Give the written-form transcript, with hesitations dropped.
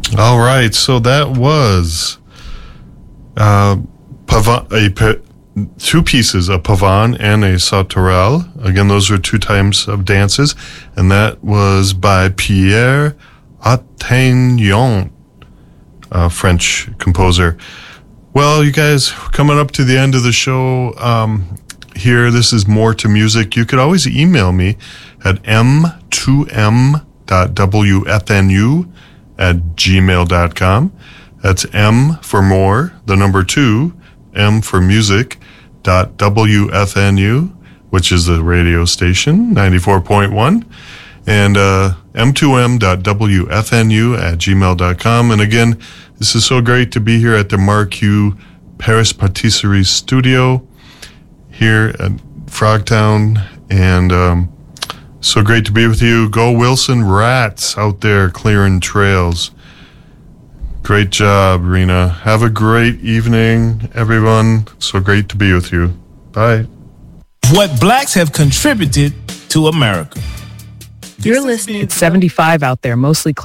All right, so that was two pieces, a pavan and a sauterelle. Again, those are two types of dances, and that was by Pierre Attegnon, a French composer. Well, you guys, coming up to the end of the show here. This is More to Music. You could always email me at m2m.wfnu@gmail.com. That's M for more, the number 2, M for music, .wfnu, which is the radio station, 94.1, and m2m.wfnu@gmail.com. And again, this is so great to be here at the Marque Paris Patisserie Studio here at Frogtown, and so great to be with you. Go Wilson Rats out there clearing trails. Great job, Rena. Have a great evening, everyone. So great to be with you. Bye. What blacks have contributed to America. You're listening. It's 75 out there, mostly